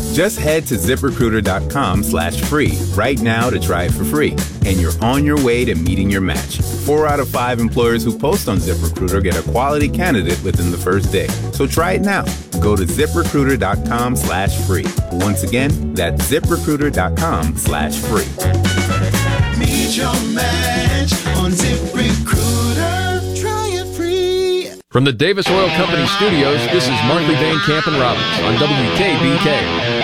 Just head to ZipRecruiter.com/free right now to try it for free. And you're on your way to meeting your match. 4 out of 5 employers who post on ZipRecruiter get a quality candidate within the first day. So try it now. Go to ZipRecruiter.com/free. Once again, that's ZipRecruiter.com/free. Meet your match on ZipRecruiter. Try it free. From the Davis Oil Company studios, this is Markley, Van Camp, and Robbins on WKBK.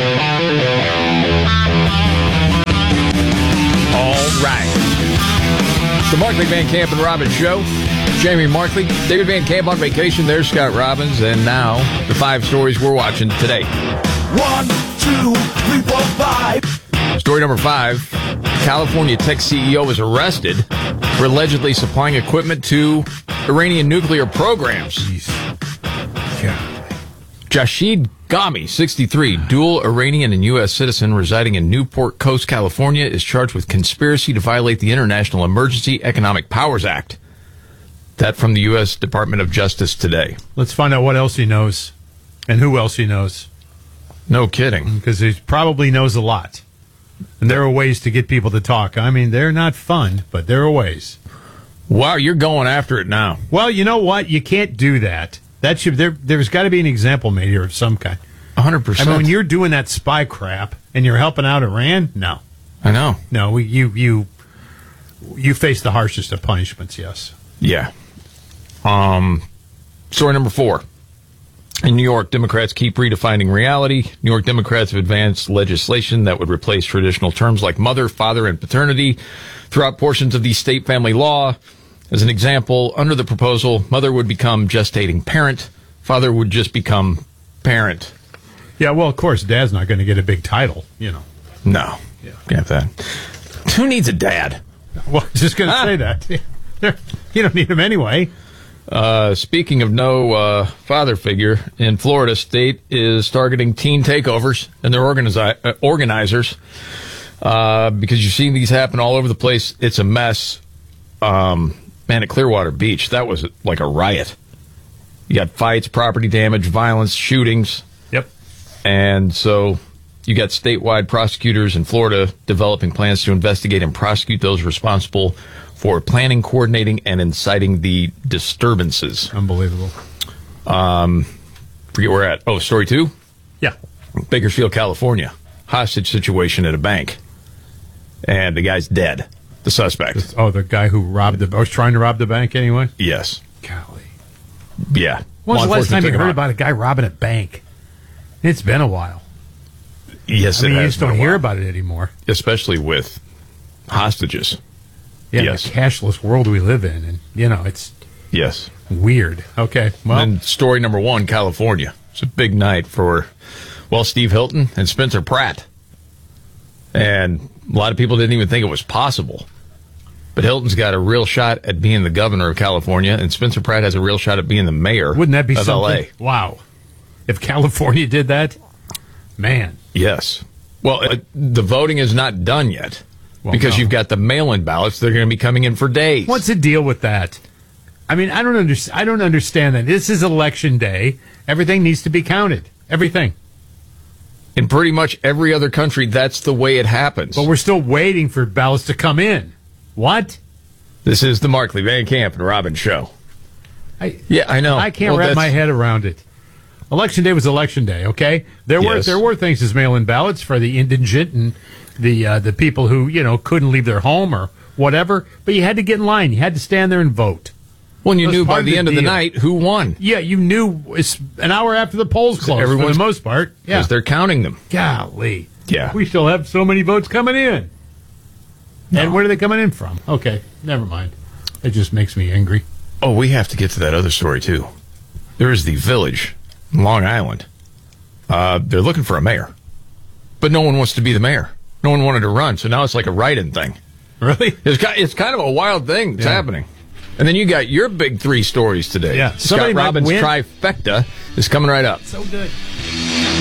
All right. The Markley, Van Camp, and Robbins show. Jamie Markley, David Van Camp on vacation. There's Scott Robbins. And now, the 5 stories we're watching today. 1, 2, 3, 4, 5. Story number 5. California tech CEO is arrested for allegedly supplying equipment to Iranian nuclear programs. Jashid Ghami, 63, dual Iranian and U.S. citizen residing in Newport Coast, California, is charged with conspiracy to violate the International Emergency Economic Powers Act. That from the U.S. Department of Justice today. Let's find out what else he knows and who else he knows. No kidding. Because he probably knows a lot. And there are ways to get people to talk. I mean, they're not fun, but there are ways. Wow, you're going after it now. Well, you know what? You can't do that. That should there's got to be an example made here of some kind. 100%. I mean, when you're doing that spy crap and you're helping out Iran, no. I know. No, you face the harshest of punishments, yes. Yeah. Story number 4. In New York, Democrats keep redefining reality. New York Democrats have advanced legislation that would replace traditional terms like mother, father, and paternity throughout portions of the state family law. As an example, under the proposal, mother would become gestating parent, father would just become parent. Yeah, well, of course, dad's not going to get a big title, you know. No. Yeah. Get that. Who needs a dad? Well, I was just going to say that. You don't need him anyway. Speaking of no father figure, in Florida, state is targeting teen takeovers and their organizers because you've seen these happen all over the place. It's a mess. Man, at Clearwater Beach, that was like a riot. You got fights, property damage, violence, shootings. Yep. And so you got statewide prosecutors in Florida developing plans to investigate and prosecute those responsible for planning, coordinating, and inciting the disturbances. Unbelievable. Forget where we're at. Oh, story 2? Yeah. Bakersfield, California. Hostage situation at a bank. And the guy's dead. The suspect. Oh, the guy who was trying to rob the bank anyway? Yes. Golly. Yeah. When was the last time you heard about a guy robbing a bank? It's been a while. Yes, I mean, you just don't hear about it anymore. Especially with hostages. Yeah, yes. The cashless world we live in, and, you know, it's yes weird. Okay, well. And story number 1, California. It's a big night for, well, Steve Hilton and Spencer Pratt. And a lot of people didn't even think it was possible. But Hilton's got a real shot at being the governor of California, and Spencer Pratt has a real shot at being the mayor Wouldn't that be of something? LA. Wow. If California did that, man. Yes. Well, the voting is not done yet because you've got the mail-in ballots. They're going to be coming in for days. What's the deal with that? I mean, I don't understand that. This is election day. Everything needs to be counted. Everything. In pretty much every other country, that's the way it happens. But we're still waiting for ballots to come in. What? This is the Markley, Van Camp, and Robbins show. Yeah, I know. I can't wrap my head around it. Election day was election day, okay? There were things as mail-in ballots for the indigent and the people who, you know, couldn't leave their home or whatever. But you had to get in line. You had to stand there and vote. Well, you knew by the end of the night who won. Yeah, you knew an hour after the polls closed for the most part. Yeah. Because they're counting them. Golly. Yeah. We still have so many votes coming in. No. And where are they coming in from? Okay, never mind. It just makes me angry. Oh, we have to get to that other story, too. There is the Village in Long Island. They're looking for a mayor. But no one wants to be the mayor. No one wanted to run, so now it's like a write-in thing. Really? It's kind of a wild thing that's happening. And then you got your big 3 stories today. Yeah. Scott Robbins' trifecta is coming right up. So good.